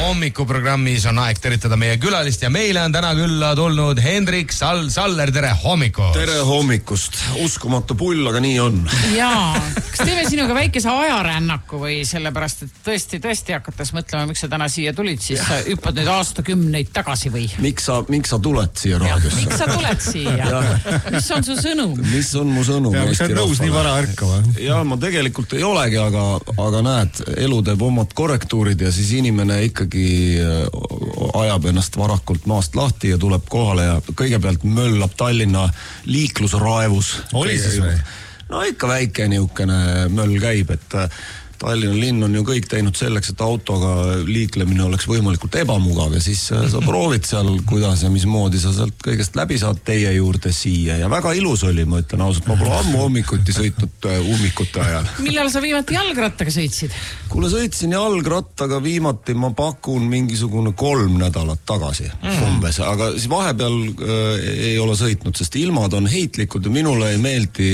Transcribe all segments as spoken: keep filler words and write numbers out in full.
hommikuprogrammis on aeg tervitada meie külalist ja meile on täna külla tulnud Hendrik Sal- Saller, tere hommikust! Tere hommikust! Uskumatu pull, aga nii on. Jaa, kas teeme sinuga väikese ajarännaku või sellepärast, et tõesti, tõesti hakates mõtlema, miks sa täna siia tulid, siis sa hüppad nüüd aastakümneid tagasi või? Miks sa, miks sa tuled siia raadiosse? Miks sa tuled siia? Mis on su sõnum? Mis on mu sõnum? Ja, miks sa nõus nii vara ärkava? Ja ma tegelikult ei olegi, aga, aga näed, elu teeb omad korrektuurid ja siis inimene ikkagi ajab ennast varakult maast lahti ja tuleb kohale ja kõigepealt möllab Tallinna liiklusraevus. Oli siis või? No ikka väike niukene möll käib, et Tallinna linn on ju kõik teinud selleks, et autoga liiklemine oleks võimalikult ebamugav ja siis sa proovid seal, kuidas ja mismoodi sa sealt kõigest läbi saad teie juurde siia ja väga ilus oli, ma ütlen ausalt, ma pole ammu hommikuti sõitnud ummikute ajal. Millal sa viimati jalgrattaga sõitsid? Kuule, sõitsin jalgrattaga viimati, ma pakun mingisugune kolm nädalat tagasi mm. umbes, aga siis vahepeal äh, ei ole sõitnud, sest ilmad on heitlikud ja minule ei meeldi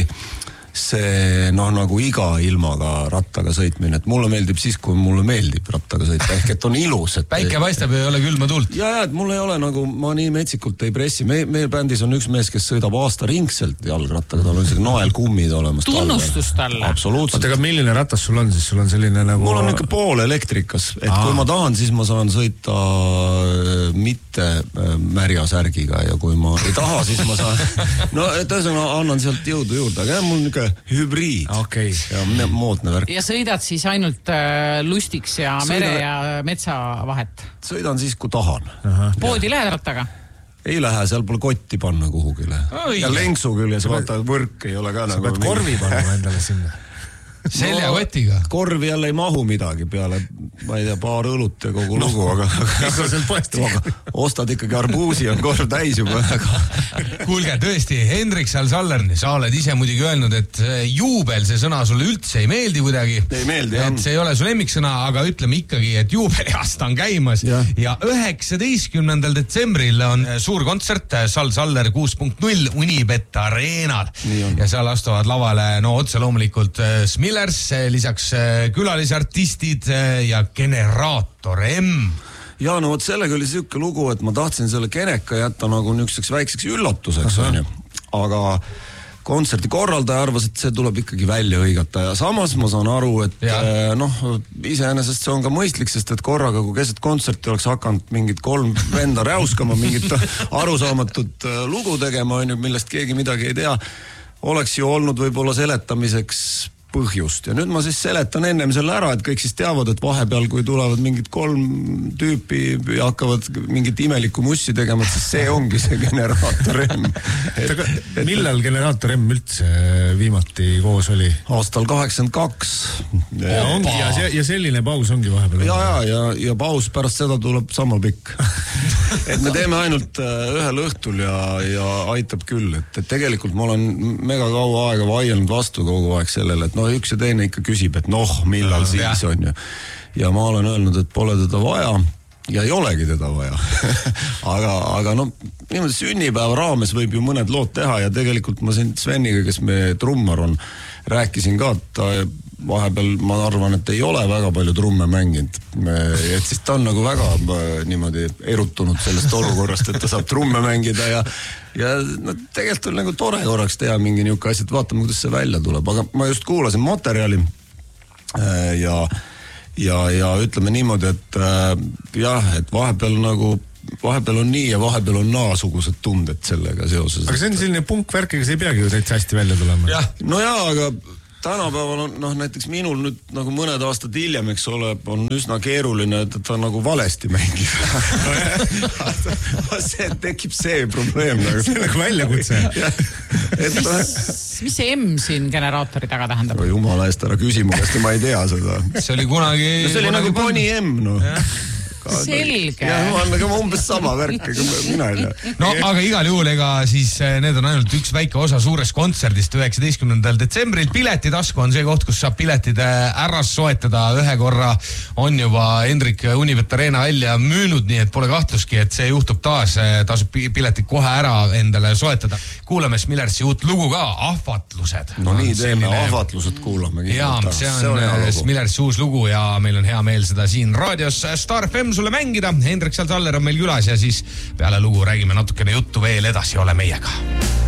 see, noh, nagu iga ilmaga rattaga sõitmine, et mulle meeldib siis, kui mulle meeldib rattaga sõita, ehk et on ilus. Et päike paistab ja ei ole külma tuld. Ja, ja, et mul ei ole nagu, ma nii metsikult ei pressi. Me, meie bändis on üks mees, kes sõidab aasta ringselt jalgrattaga, tal on isegi naelkummid olemas. Tunnustus talle. Absoluutselt. Oota, aga milline ratas sul on siis? Sul on selline nagu... Mul on ikka pool elektrikas, et Aa. kui ma tahan, siis ma saan sõita mitte märja särgiga ja kui ma ei taha, siis ma saan... No, et ühesõnaga annan sealt jõudu juurde, aga jah, mul on ikka hübriid. Okay. Ja moodne värk. Ja sõidad siis ainult äh, lustiks ja Sõida... mere ja metsa vahet? Sõidan siis, kui tahan. Aha. Poodi lähed rattaga? Ei lähe, seal pole kotti panna kuhugile. Oi. Ja lenksu küljes, vaata, võrk ei ole ka sa nagu... Sa pead korvi panna endale sinna. Seljakotiga. No, korvi jälle ei mahu midagi peale, ma ei tea, paar õlut ja kogu no, lugu, aga, aga ostad ikkagi arbuusi, on korv täis juba. Kuulge, tõesti, Hendrik Saller, sa oled ise muidugi öelnud, et juubel, see sõna sulle üldse ei meeldi kuidagi. Ei meeldi, jah. Et see ei ole su lemmiksõna, aga ütleme ikkagi, et juubeliaasta on käimas. Ja, ja üheksateistkümnendal detsembril on suur kontsert Sal Saller kuus punkt null Unibet Arenal. Ja seal astuvad lavale, no otse loomulikult Smil lisaks külalisartistid ja Generaator M. Ja no vot sellega oli siuke lugu, et ma tahtsin selle Geneka jätta nagu niiseks väikseks üllatuseks, on ju. Aga kontserti korraldaja arvas, et see tuleb ikkagi välja õigata ja samas ma saan aru, et ja. noh, iseenesest see on ka mõistlik, sest et korraga, kui keset kontserti oleks hakanud mingid kolm venda räuskama, mingit arusaamatut lugu tegema, on ju, millest keegi midagi ei tea, oleks ju olnud võib-olla seletamiseks põhjust. Ja nüüd ma siis seletan ennem selle ära, et kõik siis teavad, et vahepeal, kui tulevad mingid kolm tüüpi ja hakkavad mingit imelikku mussi tegema, siis see ongi see Generaator M. Et, et, millal Generaator M üldse viimati koos oli? Aastal kaheksakümmend kaks. Ja, ongi, ja, ja selline paus ongi vahepeal. Ja, ja, ja, ja paus pärast seda tuleb sama pikk. Et me teeme ainult ühel õhtul ja, ja aitab küll. Et, et tegelikult ma olen mega kaua aega vaielnud vastu kogu aeg sellele, et no üks ja teine ikka küsib, et noh, millal ja, siis ja. on ju. Ja ma olen öelnud, et pole teda vaja ja ei olegi teda vaja. aga, aga no, niimoodi sünnipäeva raames võib ju mõned lood teha ja tegelikult ma siin Sveniga, kes me trummar on, rääkisin ka, et ta vahepeal ma arvan, et ei ole väga palju trumme mänginud. Et siis ta on nagu väga niimoodi erutunud sellest olukorrast, et ta saab trumme mängida ja, ja no, tegelikult on nagu tore korraks teha mingi niuke asja, et vaatame, kuidas see välja tuleb. Aga ma just kuulasin materjali ja, ja, ja ütleme niimoodi, et jah, et vahepeal nagu vahepeal on nii ja vahepeal on naasugused tunded sellega seoses. Aga see on selline punkvärk, ega see ei peagi ju täitsa hästi välja tulema. Ja. No jaa, aga tänapäeval on, noh, näiteks minul nüüd nagu mõned aastad hiljem, eks ole, on üsna keeruline, et ta nagu valesti mängib. see tekib see probleem. Nagu. See on nagu väljakutse. et, mis, mis see M siin Generaatori taga tähendab? Jumala eest ära küsima, kas ma ei tea seda. See oli kunagi... No, see oli kunagi nagu Bonnie M, noh. Selge. Ja ma olen umbes sama värk, aga mina ei tea. No aga igal juhul, ega siis need on ainult üks väike osa suurest kontserdist üheksateistkümnendal detsembril. Piletitasku on see koht, kus saab piletid ära soetada. Ühe korra on juba Hendrik Unibet Arena välja müünud, nii et pole kahtluski, et see juhtub taas. Tasub piletid kohe ära endale soetada. Kuulame Smillersi uut lugu ka, Ahvatlused. No nii teeme, Ahvatlused kuulame. Jaa, see on, see on Smillersi uus lugu ja meil on hea meel seda siin raadios Star F M sulle mängida. Hendrik Salsaller on meil külas ja siis peale lugu räägime natukene juttu veel edasi, ole meiega.